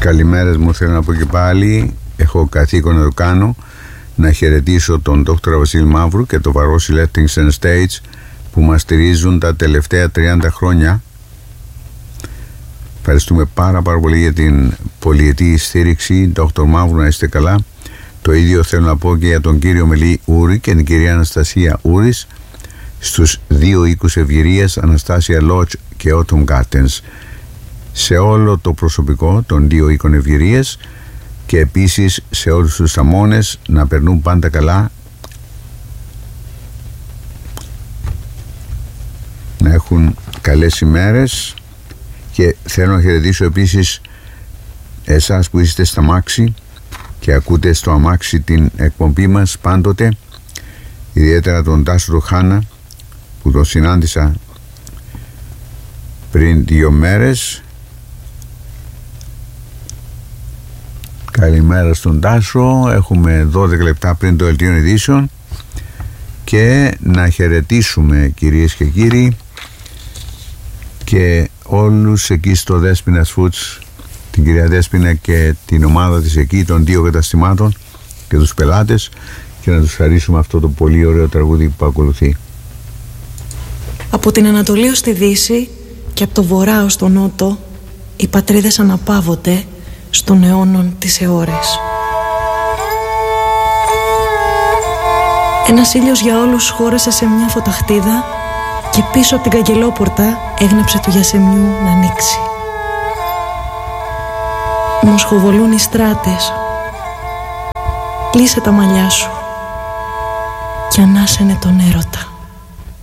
Καλημέρες μου, θέλω να πω και πάλι. Έχω καθήκον να το κάνω. Να χαιρετήσω τον Δ. Βασίλη Μαύρου και το Βαρόσι Leftingsen Stage που μας στηρίζουν τα τελευταία 30 χρόνια. Ευχαριστούμε πάρα πολύ για την πολυετή στήριξη. Δ. Μαύρου, να είστε καλά. Το ίδιο θέλω να πω και για τον κύριο Μελή Ούρη και την κυρία Αναστασία Ούρης στους δύο οίκους ευγυρίας, Αναστάσια Lodge και Autumn Gardens. Σε όλο το προσωπικό των δύο οίκων ευγυρίας και επίσης σε όλους τους αμώνες να περνούν πάντα καλά, να έχουν καλές ημέρες. Και θέλω να χαιρετήσω επίσης εσάς που είστε στα αμάξι και ακούτε στο αμάξι την εκπομπή μας πάντοτε, ιδιαίτερα τον Τάσο Ροχάνα που τον συνάντησα πριν 2 μέρες. Καλημέρα στον Τάσο. Έχουμε 12 λεπτά πριν το δελτίο ειδήσεων και να χαιρετήσουμε, κυρίες και κύριοι, και όλους εκεί στο Δέσποινας Foods, την κυρία Δέσποινα και την ομάδα της εκεί των 2 καταστημάτων και τους πελάτες, και να τους χαρίσουμε αυτό το πολύ ωραίο τραγούδι που ακολουθεί. Από την Ανατολή ως τη Δύση και από το Βορρά ως τον Νότο, οι πατρίδες αναπαύονται στον αιώνων τις αιώρες. Ένας ήλιος για όλους χώρεσε σε μια φωταχτίδα και πίσω από την καγκελόπορτα έγνεψε του Γιασεμιού να ανοίξει. Μοσχοβολούν οι στράτες. Λύσε τα μαλλιά σου και ανάσαινε τον έρωτα.